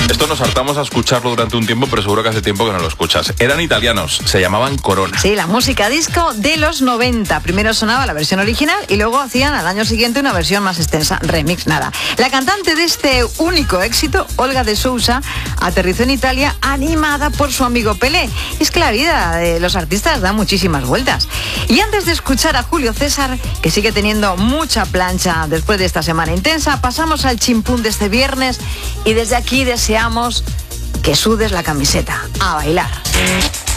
Esto nos hartamos a escucharlo durante un tiempo, pero seguro que hace tiempo que no lo escuchas. Eran italianos, se llamaban Corona. Sí, la música disco de los 90. Primero sonaba la versión original y luego hacían al año siguiente una versión más extensa, remix, nada. La cantante de este único éxito, Olga de Sousa, aterrizó en Italia animada por su amigo Pelé. Es que la vida de los artistas da muchísimas vueltas. Y antes de escuchar a Julio César, que sigue teniendo mucha plancha después de esta semana intensa, pasamos al chimpún de este viernes y desde aquí deseamos que sudes la camiseta. A bailar.